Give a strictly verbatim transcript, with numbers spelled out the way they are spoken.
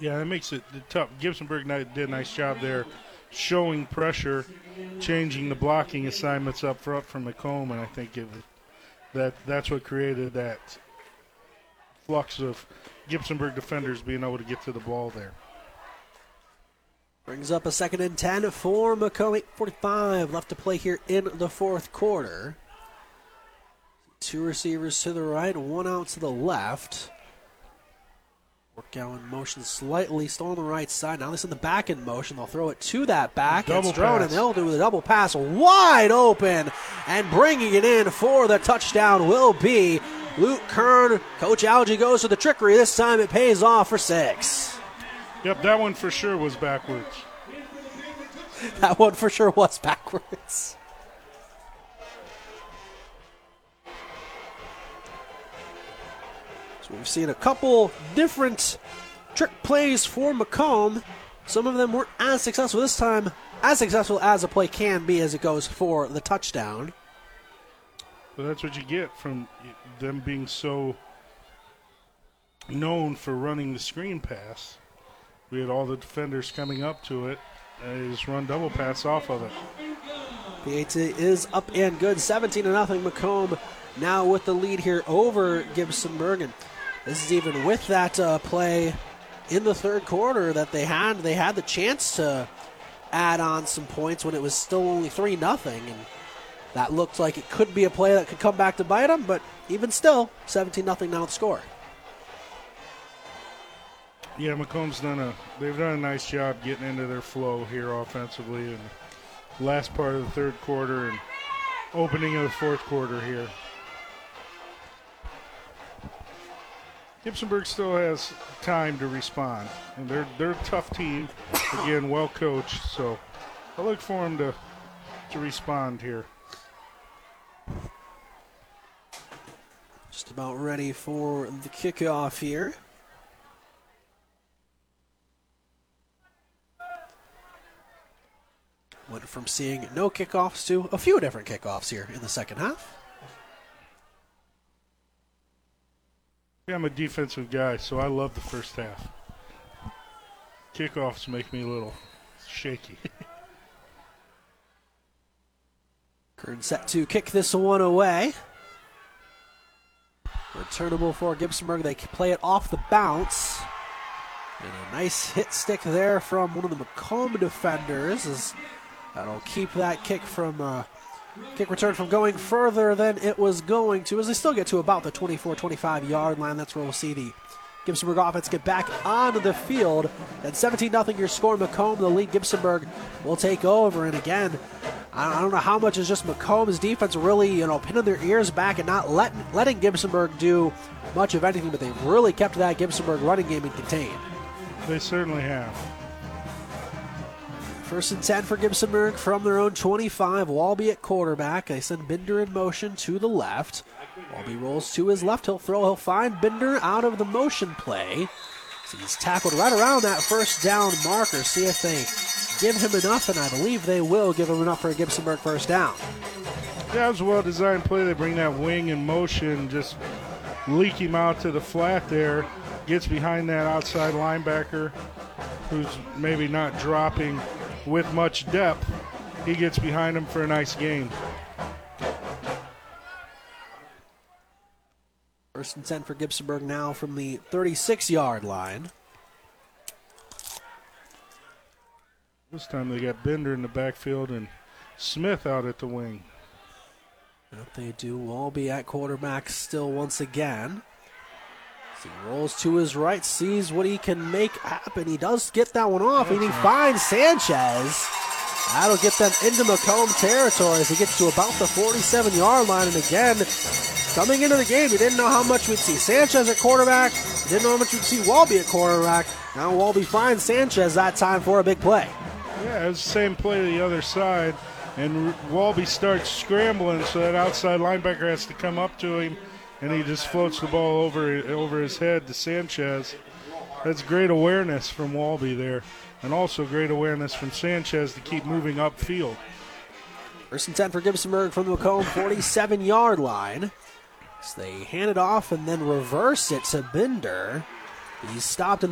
Yeah, that makes it tough. Gibsonburg did a nice job there showing pressure, changing the blocking assignments up front from McComb, and I think it was, that that's what created that flux of Gibsonburg defenders being able to get to the ball there. Brings up a second and ten for Macomb. eight forty-five left to play here in the fourth quarter. Two receivers to the right, one out to the left. Workout in motion slightly, still on the right side. Now this in the back in motion. They'll throw it to that back. Double it's thrown, pass. and they'll do the double pass wide open. And bringing it in for the touchdown will be Luke Kern. Coach Algie goes for the trickery. This time it pays off for six. Yep, that one for sure was backwards. That one for sure was backwards. So we've seen a couple different trick plays for Macomb. Some of them weren't as successful this time, as successful as a play can be as it goes for the touchdown. But that's what you get from them being so known for running the screen pass. We had all the defenders coming up to it, and they just run double pass off of it. The A T is up and good, seventeen to nothing. Macomb now with the lead here over Gibsonburg, and this is even with that uh, play in the third quarter that they had. They had the chance to add on some points when it was still only three nothing, and that looked like it could be a play that could come back to bite them, but even still, seventeen nothing now the score. Yeah, Macomb's done a they've done a nice job getting into their flow here offensively in the last part of the third quarter and opening of the fourth quarter here. Gibsonburg still has time to respond, and they're they're a tough team, again well coached. So I look for them to to respond here. Just about ready for the kickoff here. Went from seeing no kickoffs to a few different kickoffs here in the second half. Yeah, I'm a defensive guy, so I love the first half. Kickoffs make me a little shaky. Kern set to kick this one away. Returnable for Gibsonburg. They play it off the bounce. And a nice hit stick there from one of the Macomb defenders. As that'll keep that kick from uh, kick return from going further than it was going to, as they still get to about the twenty-four twenty-five yard line. That's where we'll see the Gibsonburg offense get back onto the field. And seventeen nothing your score. Macomb, the lead. Gibsonburg will take over. And again, I don't know how much is just Macomb's defense really, you know, pinning their ears back and not let, letting Gibsonburg do much of anything, but they've really kept that Gibsonburg running game in contained. They certainly have. First and ten for Gibsonburg from their own twenty-five. Walby at quarterback. They send Binder in motion to the left. Walby rolls to his left. He'll throw. He'll find Binder out of the motion play. So he's tackled right around that first down marker. See if they give him enough, and I believe they will give him enough for a Gibsonburg first down. Yeah, it was a well-designed play. They bring that wing in motion, just leak him out to the flat there. Gets behind that outside linebacker who's maybe not dropping with much depth. He gets behind him for a nice gain. First and ten for Gibsonburg now from the thirty-six yard line. This time they got Bender in the backfield and Smith out at the wing. Yep, they do. Walby at quarterback still once again. He rolls to his right, sees what he can make happen. He does get that one off, and he finds Sanchez. That'll get them into Macomb territory as he gets to about the forty-seven yard line. And again, coming into the game, you didn't know how much we'd see Sanchez at quarterback. You didn't know how much we'd see Walby at quarterback. Now Walby finds Sanchez that time for a big play. Yeah, it's the same play to the other side. And Walby starts scrambling, so that outside linebacker has to come up to him. And he just floats the ball over over his head to Sanchez. That's great awareness from Walby there. And also great awareness from Sanchez to keep moving upfield. First and ten for Gibsonburg from the Macomb forty-seven yard line. So they hand it off and then reverse it to Binder. He's stopped in